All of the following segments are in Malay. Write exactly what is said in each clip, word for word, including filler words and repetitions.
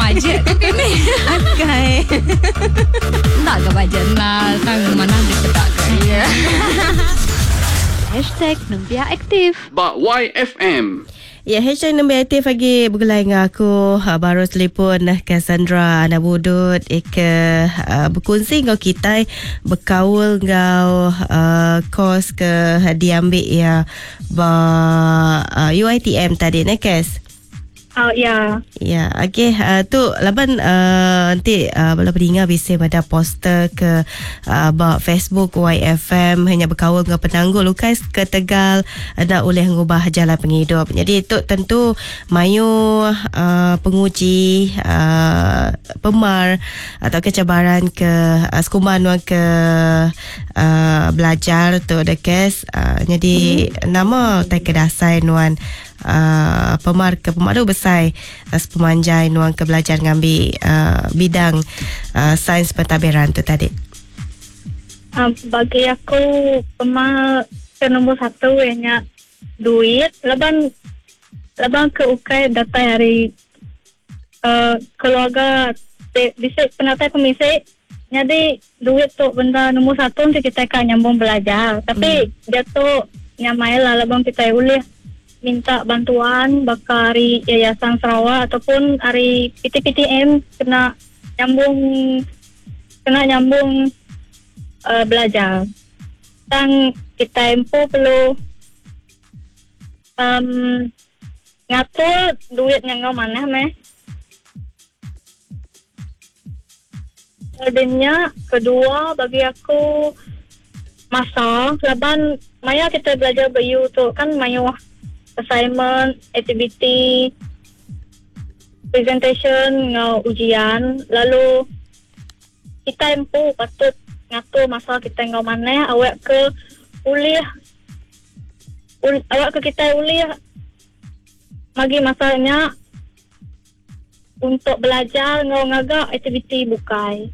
bajet tu kini. Akai. Tak ke bajet lah. Tang mana ada kedak ke. Ya. Hashtag Nempia Aktif. Bak Y F M. Ya, hashtag nombor aktif lagi bergelai dengan aku. Uh, baru telefon uh, Cassandra anak budut Eka uh, berkongsi ngau kita berkawal ngau uh, kos ke uh, diambil ya ba uh, U I T M tadi ne Kes. Oh ya. Ya, okey. Uh, tu laban uh, nanti uh, bila peringat bisa ada poster ke uh, ba Facebook Y F M hanya berkawal dengan penangguh Lukas ke Tegal ada oleh mengubah jalan penghidup. Jadi itu tentu mayu uh, penguji uh, pemar atau kecabaran ke uh, sekuman ke uh, belajar tu dekes. Uh, jadi hmm. nama tak kedasai nuan Uh, pemar ke pemar tu besar uh, pemanjai nuang ke belajar ngambil uh, bidang uh, sains pentadbiran tu tadi. Um, bagi aku pemar ke nombor satu ianya duit. Leban leban ke ukai data hari uh, keluarga bisa penatai pemisik. Jadi duit tu benda nombor satu untuk kita kan nyambung belajar. Tapi hmm. dia tu nyamai lah leban kita boleh minta bantuan bakal hari Yayasan Sarawak ataupun hari P T P T M kena nyambung kena nyambung uh, belajar. Dan kita empu perlu um, ngatur duit yang kau mana meh. Kemudiannya kedua bagi aku masa laban maya kita belajar bayu tu kan mayu assignment, activity, presentation, ngau ujian. Lalu kita empu patut ngatur masa kita ngau mana awak ke kuliah ul, awak ke kita kuliah bagi masanya untuk belajar ngau ngaga activity bukai.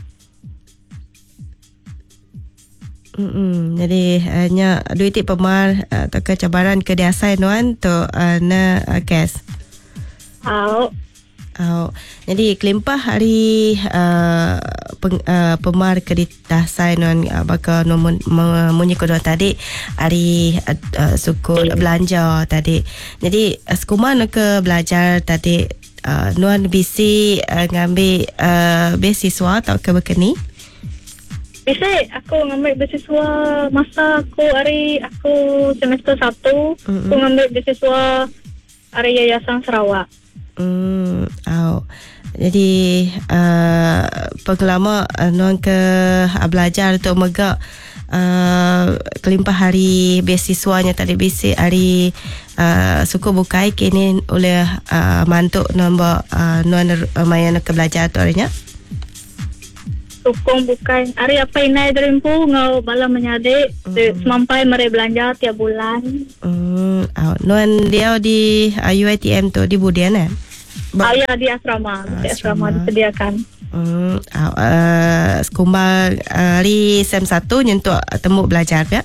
Hmm, jadi hanya uh, duit pemar uh, atau kecabaran ke diasai nuan tu uh, na uh, Kes. Oh. Oh. Jadi kelimpah hari uh, peng, uh, pemar ke diasai nuan uh, bakal munyi kedua tadi hari uh, uh, suku belanja tadi. Jadi uh, sekuman ke belajar tadi uh, nuan bisi uh, ngambil uh, beasiswa atau ke berkeni? Bisa aku ngambil beasiswa masa aku hari aku semester satu. Mm-hmm. Aku ngambil beasiswa hari Yayasan Sarawak. Hmm, oh. Jadi uh, pengalaman uh, non ke uh, belajar tu megak uh, kelimpah hari beasiswanya tadi bisi hari uh, suku bukai kini oleh uh, mantuk nombor uh, non uh, mayan ke belajar tu harinya. Sukong bukan hari apa inai dreampu ngau bala menyadik mm. semampai mereka belanja tiap bulan. Hmm, oh, nuan dia di uh, U I T M tu di Budian eh? Ba- oh ya di asrama, ah, di asrama, asrama disediakan. Hmm, oh, uh, sekumbang uh, hari sem satu nyentuh temu belajar ya?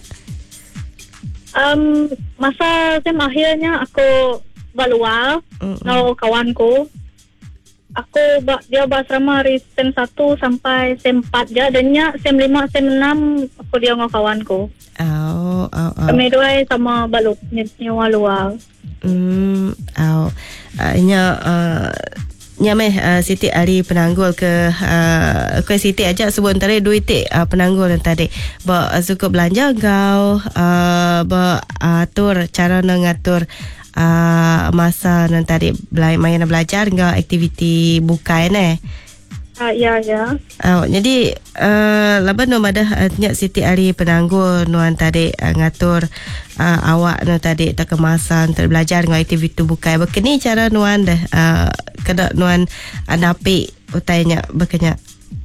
Um, masa sem akhirnya aku baluar mm-hmm. ngau kawanku. Aku dia basrama hari sem satu sampai sem empat je. Dannya sem lima, sem enam aku dia dengan kawanku. Oh, oh, oh. Kami dua sama baluk nyawa luar. Hmm, oh. Uh, nya uh, nyameh uh, Siti hari penanggul ke uh, ke Siti aja sebentar duit uh, penanggul yang tadi. Ba uh, suka belanja kau uh, ba atur cara mengatur Uh, masa nanti tadi bela- main belajar enggak aktiviti bukai ne. Ah uh, ya ya. Oh, jadi uh, laban no ada nya Siti hari penangguh nuan tadi uh, ngatur uh, awak no tadi tak kemasan ter belajar dengan aktiviti bukai. Begini cara nuan dah uh, kada nuan anapi utainya bekenya.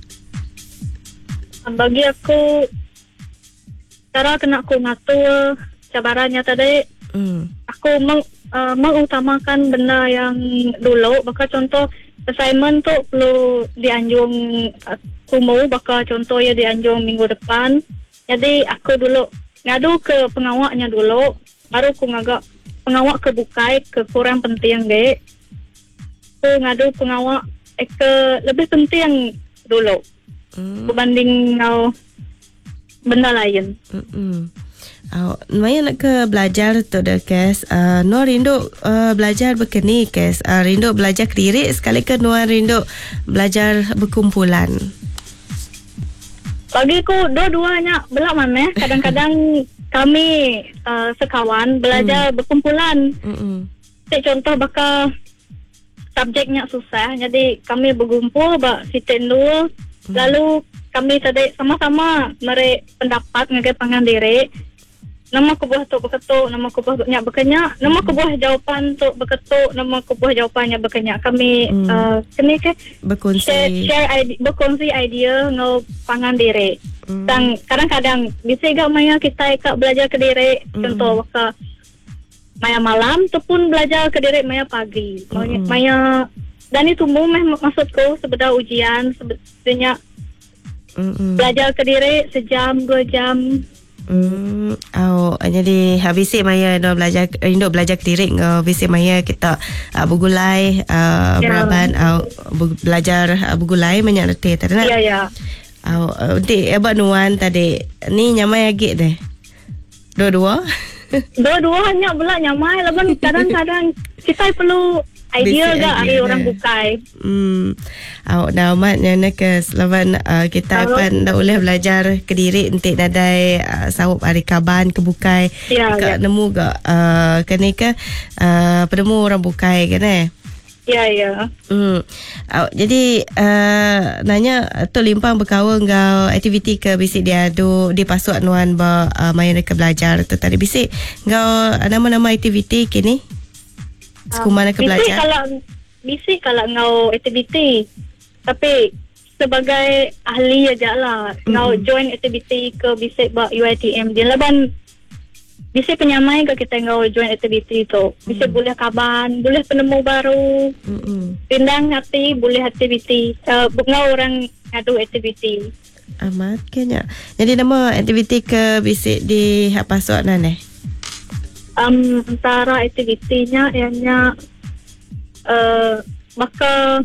Bagi aku cara kena aku ngatur cabarannya tadi. Hmm. Aku meng Uh, mengutamakan benda yang dulu. Bakal contoh assignment tu perlu dianjung aku mau bakal contoh ya dianjung minggu depan. Jadi aku dulu ngadu ke pengawaknya dulu, baru aku ngagak pengawak ke bukai ke kurang penting deh. Aku ngadu pengawak ke lebih penting dulu Hmm. berbanding ngau benda lain. Hmm. Oh, Maya nak ke belajar tu dah kes. Uh, Nur rindu uh, belajar berkeni kes. Uh, rindu belajar kelirik sekali ke Nur rindu belajar berkumpulan. Bagi aku dua-duanya belak mana. Kadang-kadang kami uh, sekawan belajar hmm. berkumpulan. Hmm. Cik contoh bakal subjeknya susah. Jadi kami berkumpul bak sitin dulu. Hmm. Lalu kami tadi sama-sama merek pendapat ngagai pangan diri. Nama kubuah tu berketuk, nama kubuah tu nyak berkenyak, nama kubuah jawapan tu berketuk, nama kubuah jawapannya berkenyak. Kami hmm. uh, kini ke berkongsi share, share idea, berkongsi idea ngau pangan diri. Hmm. Dan kadang-kadang bisa gak maya kita ikut belajar ke diri. Hmm. Contoh waka maya malam tu pun belajar ke diri maya pagi. Hmm. Maya dan itu meh maksudku sebenarnya ujian sebenarnya hmm. belajar ke diri sejam dua jam. Hmm, oh, jadi habis Maya dah belajar rindu belajar kelirik ngau bisi Maya kita uh, bergulai uh, yeah. beraban uh, belajar uh, bergulai banyak reti tadi nak. Ya ya. Oh, nanti abang nuan tadi ni nyamai lagi deh. Dua-dua. Dua-dua hanya pula nyamai laban kadang-kadang kita perlu idea gak hari orang bukai. Hmm. Awak dah amat nak ke selawan uh, kita akan dah boleh belajar ke diri untuk nadai uh, sawap hari kaban ke bukai. Ya, ke ya. nemu gak uh, kena ke uh, penemu orang bukai kan eh. Ya ya. Hmm. Awak jadi uh, nanya tu limpang berkawan ngau aktiviti ke bisik dia adu di pasuk nuan ba uh, main ke belajar tu tadi bisik ngau nama-nama aktiviti kini. Sekumar nak ke belajar. Bisi kalau bisi kalau ngau aktiviti. Tapi sebagai ahli aja lah. Mm-hmm. Ngau join aktiviti ke bisi buat U I T M. Dia laban bisi penyamai ke kita ngau join aktiviti tu. Bisi mm-hmm. boleh kaban, boleh penemu baru. Mm-hmm. Pindang hati boleh aktiviti. Uh, ngau orang ngadu aktiviti. Amat kena. Jadi nama aktiviti ke bisi di hak pasuk nan eh? Um, antara aktivitinya ianya uh, maka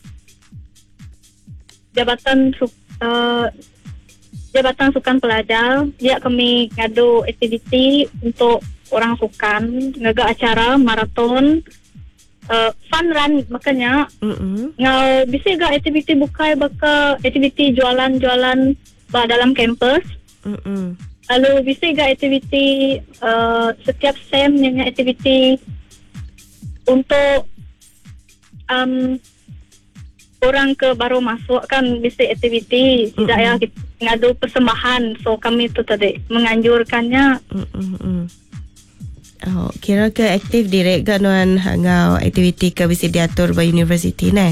Jabatan uh, Jabatan Sukan Pelajar dia kami ngadu aktiviti untuk orang sukan ngaga acara maraton uh, fun run makanya mm-hmm. ngau bisa ga aktiviti bukai baka aktiviti jualan-jualan bah dalam kampus. Mm-hmm. Lalu bisa juga aktiviti uh, setiap sem yang aktiviti untuk um, orang ke baru masuk kan bisa aktiviti mm-hmm. tidak ya ngadu persembahan. So kami tu tadi menganjurkannya. Mm-hmm. Oh, kira ke aktif direct kan nuan ngau aktiviti ke bisa diatur by universiti nah.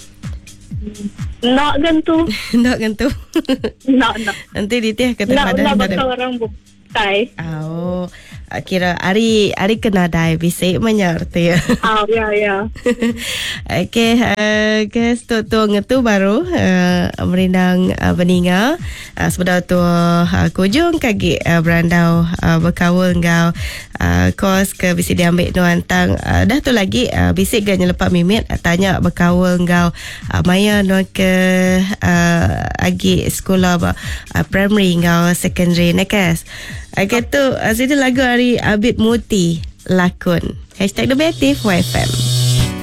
Nak gantu. Nak gantu. Nak nak. Nanti ditih kata nak, pada nak bakal orang bukai. Oh, kira hari hari kena dai bisik menyerti ya. Oh ya ya. Okey, uh, guys tu tu ngetu baru uh, merindang uh, beninga uh, sebenarnya tu uh, kujung kaki uh, berandau uh, berkawal ngau uh, kos ke bisi diambil nuan tang uh, dah tu lagi uh, bisik ganya lepak mimit uh, tanya berkawal ngau uh, maya nuan ke uh, agi sekolah uh, primary ngau secondary nekas. Okey tu uh, situ lagu hari Abid Muti lakon. Hashtag lebih aktif Y F M.